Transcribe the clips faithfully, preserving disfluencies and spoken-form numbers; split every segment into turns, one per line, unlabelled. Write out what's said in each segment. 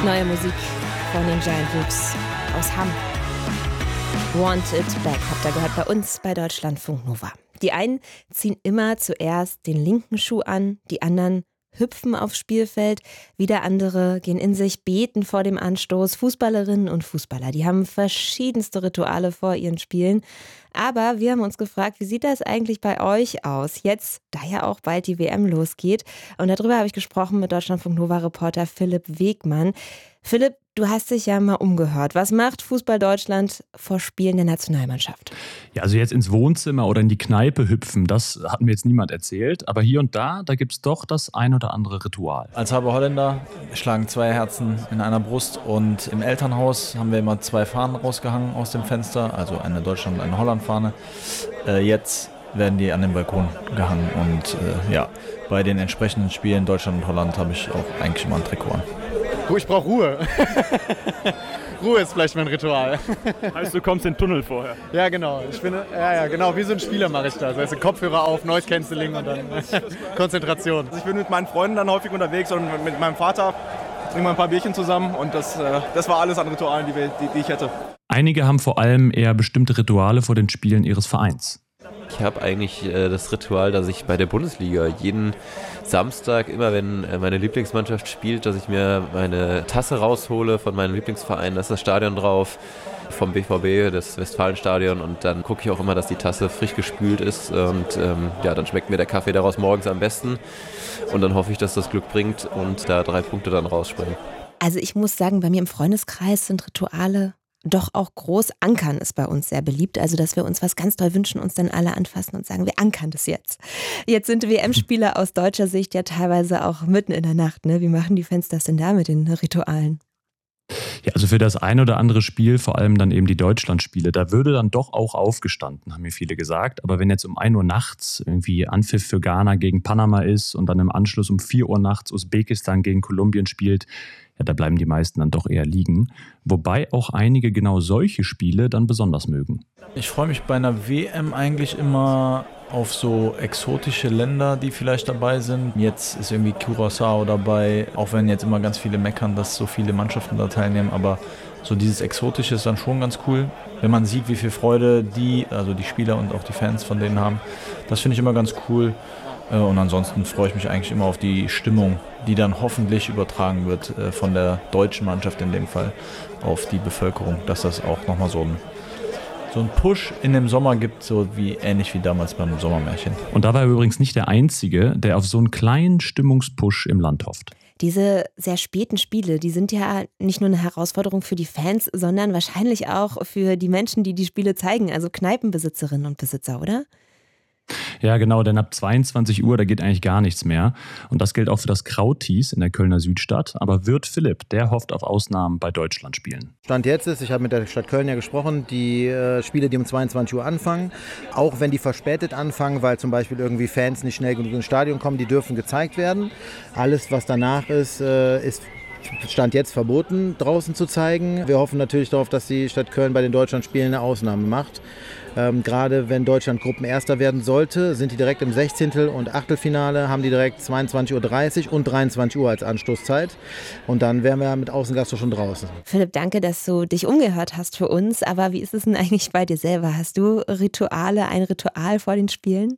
Neue Musik von den Giant Rooks aus Hamm. Want It Back habt ihr gehört bei uns bei Deutschlandfunk Nova. Die einen ziehen immer zuerst den linken Schuh an, die anderen hüpfen aufs Spielfeld, wieder andere gehen in sich, beten vor dem Anstoß. Fußballerinnen und Fußballer, die haben verschiedenste Rituale vor ihren Spielen. Aber wir haben uns gefragt, wie sieht das eigentlich bei euch aus? Jetzt, da ja auch bald die W M losgeht. Und darüber habe ich gesprochen mit Deutschlandfunk Nova-Reporter Philipp Wegmann. Philipp, du hast dich ja mal umgehört. Was macht Fußball Deutschland vor Spielen der Nationalmannschaft?
Ja, also jetzt ins Wohnzimmer oder in die Kneipe hüpfen, das hat mir jetzt niemand erzählt. Aber hier und da, da gibt es doch das ein oder andere Ritual.
Als halber Holländer schlagen zwei Herzen in einer Brust. Und im Elternhaus haben wir immer zwei Fahnen rausgehangen aus dem Fenster. Also eine Deutschland- und eine Holland-Fahne. Äh, jetzt werden die an den Balkon gehangen. Und äh, ja, bei den entsprechenden Spielen Deutschland und Holland habe ich auch eigentlich immer ein Trikot an.
Du, ich brauche Ruhe. Ruhe ist vielleicht mein Ritual.
Heißt, du kommst in den Tunnel vorher?
Ja, genau. Ich bin, ja, ja, genau. Wie so ein Spieler mache ich das. Also Kopfhörer auf, Noise Cancelling und dann Konzentration.
Ich bin mit meinen Freunden dann häufig unterwegs und mit meinem Vater trinken wir ein paar Bierchen zusammen und das, das war alles an Ritualen, die, wir, die, die ich hätte.
Einige haben vor allem eher bestimmte Rituale vor den Spielen ihres Vereins.
Ich habe eigentlich äh, das Ritual, dass ich bei der Bundesliga jeden Samstag, immer wenn äh, meine Lieblingsmannschaft spielt, dass ich mir meine Tasse raushole von meinem Lieblingsverein, da ist das Stadion drauf, vom B V B, das Westfalenstadion, und dann gucke ich auch immer, dass die Tasse frisch gespült ist und ähm, ja, dann schmeckt mir der Kaffee daraus morgens am besten und dann hoffe ich, dass das Glück bringt und da drei Punkte dann rausspringen.
Also ich muss sagen, bei mir im Freundeskreis sind Rituale doch auch groß. Ankern ist bei uns sehr beliebt, also dass wir uns was ganz toll wünschen, uns dann alle anfassen und sagen, wir ankern das jetzt. Jetzt sind W M-Spiele aus deutscher Sicht ja teilweise auch mitten in der Nacht, ne? Wie machen die Fans das denn da mit den Ritualen?
Ja, also für das ein oder andere Spiel, vor allem dann eben die Deutschlandspiele, da würde dann doch auch aufgestanden, haben mir viele gesagt. Aber wenn jetzt um ein Uhr nachts irgendwie Anpfiff für Ghana gegen Panama ist und dann im Anschluss um vier Uhr nachts Usbekistan gegen Kolumbien spielt, ja, da bleiben die meisten dann doch eher liegen. Wobei auch einige genau solche Spiele dann besonders mögen.
Ich freue mich bei einer W M eigentlich immer auf so exotische Länder, die vielleicht dabei sind. Jetzt ist irgendwie Curaçao dabei, auch wenn jetzt immer ganz viele meckern, dass so viele Mannschaften da teilnehmen, aber so dieses Exotische ist dann schon ganz cool. Wenn man sieht, wie viel Freude die, also die Spieler und auch die Fans von denen haben, das finde ich immer ganz cool. Und ansonsten freue ich mich eigentlich immer auf die Stimmung, die dann hoffentlich übertragen wird von der deutschen Mannschaft in dem Fall auf die Bevölkerung, dass das auch nochmal so ein so einen Push in dem Sommer gibt, so wie ähnlich wie damals beim Sommermärchen.
Und da war er übrigens nicht der Einzige, der auf so einen kleinen Stimmungspush im Land hofft.
Diese sehr späten Spiele, die sind ja nicht nur eine Herausforderung für die Fans, sondern wahrscheinlich auch für die Menschen, die die Spiele zeigen, also Kneipenbesitzerinnen und Besitzer, oder?
Ja, genau, denn ab zweiundzwanzig Uhr, da geht eigentlich gar nichts mehr. Und das gilt auch für das Krautis in der Kölner Südstadt. Aber Wirt Philipp, der hofft auf Ausnahmen bei Deutschlandspielen.
Stand jetzt ist, ich habe mit der Stadt Köln ja gesprochen, die äh, Spiele, die um zweiundzwanzig Uhr anfangen, auch wenn die verspätet anfangen, weil zum Beispiel irgendwie Fans nicht schnell genug ins Stadion kommen, die dürfen gezeigt werden. Alles, was danach ist, äh, ist Stand jetzt verboten, draußen zu zeigen. Wir hoffen natürlich darauf, dass die Stadt Köln bei den Deutschlandspielen eine Ausnahme macht. Ähm, gerade wenn Deutschland Gruppenerster werden sollte, sind die direkt im Sechzehntel- und Achtelfinale, haben die direkt zweiundzwanzig Uhr dreißig und dreiundzwanzig Uhr als Anstoßzeit. Und dann wären wir mit Außengastro schon draußen.
Philipp, danke, dass du dich umgehört hast für uns. Aber wie ist es denn eigentlich bei dir selber? Hast du Rituale, ein Ritual vor den Spielen?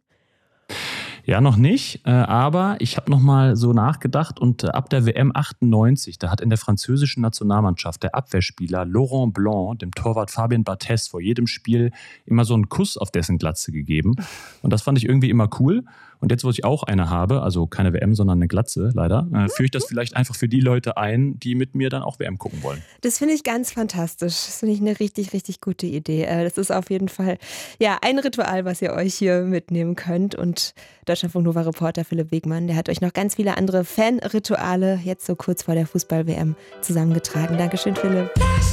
Ja, noch nicht, aber ich habe noch mal so nachgedacht und ab der W M achtundneunzig, da hat in der französischen Nationalmannschaft der Abwehrspieler Laurent Blanc dem Torwart Fabien Barthez vor jedem Spiel immer so einen Kuss auf dessen Glatze gegeben. Und das fand ich irgendwie immer cool. Und jetzt, wo ich auch eine habe, also keine W M, sondern eine Glatze, leider, äh, führe ich das vielleicht einfach für die Leute ein, die mit mir dann auch W M gucken wollen.
Das finde ich ganz fantastisch. Das finde ich eine richtig, richtig gute Idee. Das ist auf jeden Fall ja ein Ritual, was ihr euch hier mitnehmen könnt. Und Deutschlandfunk Nova-Reporter Philipp Wegmann, der hat euch noch ganz viele andere Fan-Rituale jetzt so kurz vor der Fußball-W M zusammengetragen. Dankeschön, Philipp.